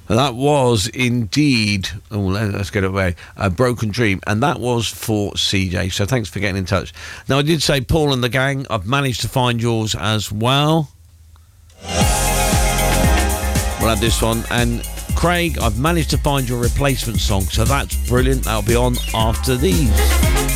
That was indeed, let's get it away, a Broken Dream, and that was for CJ, so thanks for getting in touch. Now, I did say Paul and the gang, I've managed to find yours as well. We'll have this one, and Craig, I've managed to find your replacement song, so that's brilliant. That'll be on after these.